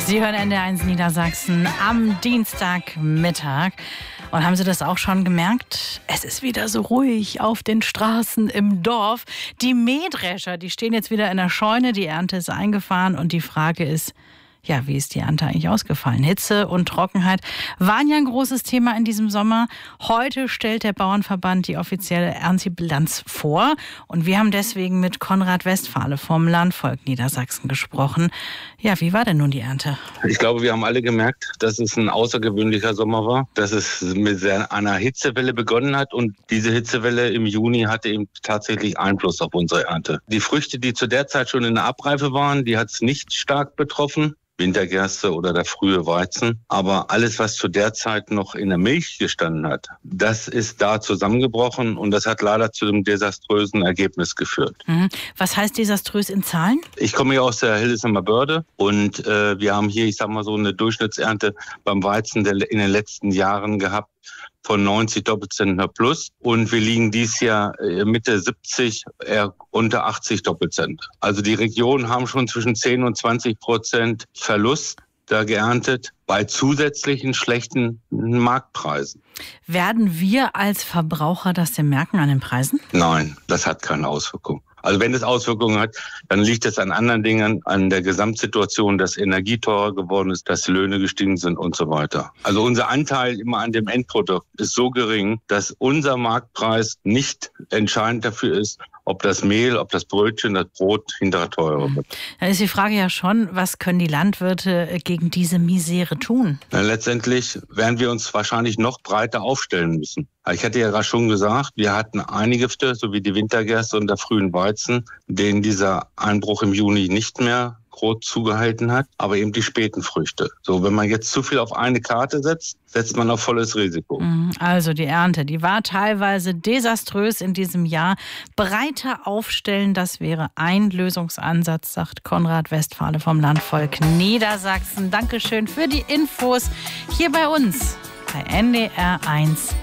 Sie hören NDR1 Niedersachsen am Dienstagmittag. Und haben Sie das auch schon gemerkt? Es ist wieder so ruhig auf den Straßen im Dorf. Die Mähdrescher, die stehen jetzt wieder in der Scheune. Die Ernte ist eingefahren und die Frage ist, ja, wie ist die Ernte eigentlich ausgefallen? Hitze und Trockenheit waren ja ein großes Thema in diesem Sommer. Heute stellt der Bauernverband die offizielle Erntebilanz vor. Und wir haben deswegen mit Konrad Westphale vom Landvolk Niedersachsen gesprochen. Ja, wie war denn nun die Ernte? Ich glaube, wir haben alle gemerkt, dass es ein außergewöhnlicher Sommer war, dass es mit einer Hitzewelle begonnen hat. Und diese Hitzewelle im Juni hatte eben tatsächlich Einfluss auf unsere Ernte. Die Früchte, die zu der Zeit schon in der Abreife waren, die hat es nicht stark betroffen. Wintergerste oder der frühe Weizen. Aber alles, was zu der Zeit noch in der Milch gestanden hat, das ist da zusammengebrochen und das hat leider zu einem desaströsen Ergebnis geführt. Was heißt desaströs in Zahlen? Ich komme hier aus der Hildesheimer Börde und wir haben hier, ich sag mal so, eine Durchschnittsernte beim Weizen in den letzten Jahren gehabt von 90 Doppelzentner plus. Und wir liegen dieses Jahr Mitte 70, eher unter 80 Doppelzentner. Also die Regionen haben schon zwischen 10 und 20% Verlust da geerntet bei zusätzlichen schlechten Marktpreisen. Werden wir als Verbraucher das denn merken an den Preisen? Nein, das hat keine Auswirkung. Also wenn es Auswirkungen hat, dann liegt es an anderen Dingen, an der Gesamtsituation, dass Energie teurer geworden ist, dass die Löhne gestiegen sind und so weiter. Also unser Anteil immer an dem Endprodukt ist so gering, dass unser Marktpreis nicht entscheidend dafür ist, ob das Mehl, ob das Brötchen, das Brot hinterher teurer wird. Dann ist die Frage ja schon, was können die Landwirte gegen diese Misere tun? Letztendlich werden wir uns wahrscheinlich noch breiter aufstellen müssen. Ich hatte ja schon gesagt, wir hatten einige Früchte, so wie die Wintergerste und der frühen Weizen, denen dieser Einbruch im Juni nicht mehr groß zugehalten hat, aber eben die späten Früchte. So, wenn man jetzt zu viel auf eine Karte setzt, setzt man auf volles Risiko. Also die Ernte, die war teilweise desaströs in diesem Jahr. Breiter aufstellen, das wäre ein Lösungsansatz, sagt Konrad Westphale vom Landvolk Niedersachsen. Dankeschön für die Infos hier bei uns bei NDR1